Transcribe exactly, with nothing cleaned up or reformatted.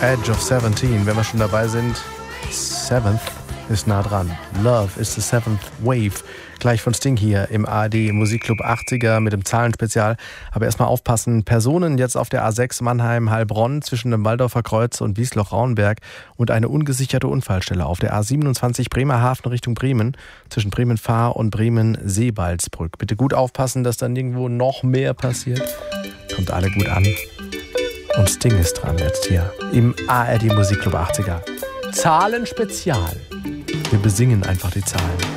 Edge of seventeen, wenn wir schon dabei sind. Seventh ist nah dran. Love is the seventh wave. Gleich von Sting hier im A R D Musikclub achtziger mit dem Zahlenspezial. Aber erstmal aufpassen. Personen jetzt auf der A sechs Mannheim-Heilbronn zwischen dem Waldorfer Kreuz und Wiesloch-Rauenberg und eine ungesicherte Unfallstelle auf der A siebenundzwanzig Bremerhaven Richtung Bremen zwischen Bremen-Fahr und Bremen-Seebaldsbrück. Bitte gut aufpassen, dass dann irgendwo noch mehr passiert. Kommt alle gut an. Und Sting ist dran jetzt hier im A R D Musikclub achtziger. Zahlenspezial. Wir besingen einfach die Zahlen.